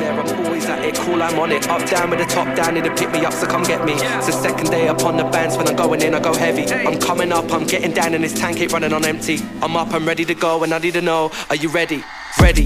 there, I'm always at it, cool, I'm on it. Up, down with the top down, need to pick me up, so come get me. It's the second day up on the bands, when I'm going in, I go heavy. I'm coming up, I'm getting down, and this tank ain't running on empty. I'm up, I'm ready to go, and I need to know, are you ready? Ready.